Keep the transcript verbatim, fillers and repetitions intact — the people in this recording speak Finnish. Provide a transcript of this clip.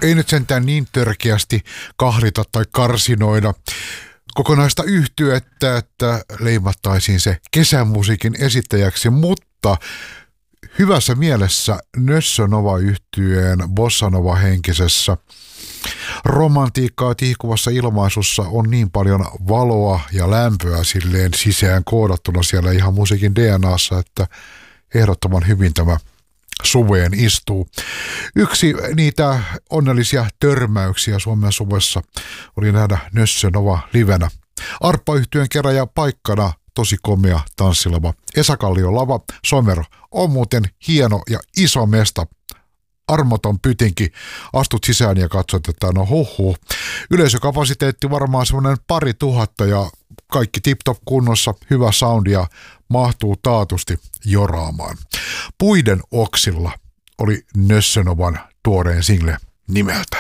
ei nyt sentään niin törkeästi kahlita tai karsinoida kokonaista yhtyettä, että leimattaisiin se kesämusiikin esittäjäksi, mutta hyvässä mielessä Nössö Nova-yhtyeen Bossa Nova-henkisessä romantiikkaa tihkuvassa ilmaisussa on niin paljon valoa ja lämpöä silleen sisään koodattuna siellä ihan musiikin D N A:ssa, että ehdottoman hyvin tämä suveen istuu. Yksi niitä onnellisia törmäyksiä Suomen suvessa oli nähdä Nössö Nova livenä. Arppa-yhtyeen keräjä paikkana tosi komea tanssilava. Esa Kallion lava, Somero, on muuten hieno ja iso mesta. Armoton pytinki. Astut sisään ja katsot, että no huhhuh. Yleisökapasiteetti varmaan semmoinen pari tuhatta ja kaikki tip-top kunnossa, hyvä sound ja mahtuu taatusti joraamaan. Puiden oksilla oli Nössö Novan tuoreen single nimeltä.